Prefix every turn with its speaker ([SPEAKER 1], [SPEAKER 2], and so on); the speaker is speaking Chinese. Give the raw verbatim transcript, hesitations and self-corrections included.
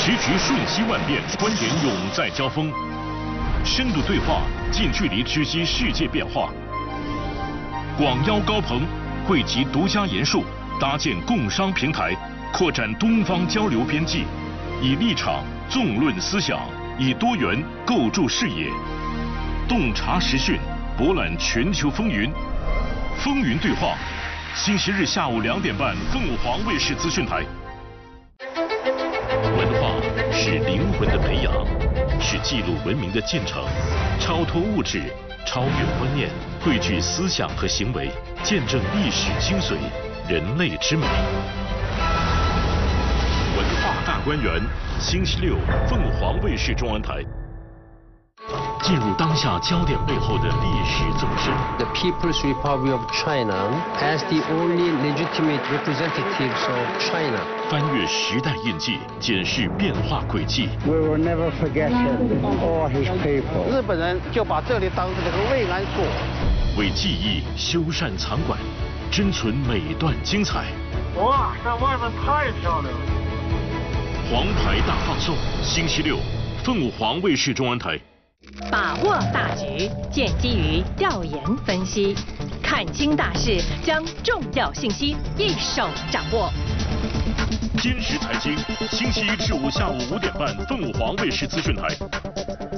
[SPEAKER 1] 时局瞬息万变，观点永在交锋，深度对话，近距离直击世界变化。广邀高朋，汇集独家研述，搭建共商平台，扩展东方交流边际，以立场纵论思想，以多元构筑视野，洞察时讯，博览全球风云。风云对话，星期日下午两点半，凤凰卫视资讯台。文化是灵魂的培养，是记录文明的进程，超脱物质，超越观念，汇聚思想和行为，见证历史精髓，人类之美。文化大观园，星期六，凤凰卫视中文台。进入当下焦点背后的历史纵深。
[SPEAKER 2] The People's Republic of China as the only legitimate representatives of China.
[SPEAKER 1] 翻越时代印记，检视变化轨迹。
[SPEAKER 3] We will never forget him or his people.
[SPEAKER 4] 日本人就把这里当成这个慰安所，
[SPEAKER 1] 为记忆修缮藏馆，珍存每段精彩。
[SPEAKER 5] 哇，这外面太漂亮了！
[SPEAKER 1] 黄牌大放送，星期六，凤凰卫视中文台。
[SPEAKER 6] 把握大局，建基于调研分析，看清大势，将重要信息一手掌握。
[SPEAKER 1] 坚实财经，星期一至五下午五点半，凤凰卫视资讯台。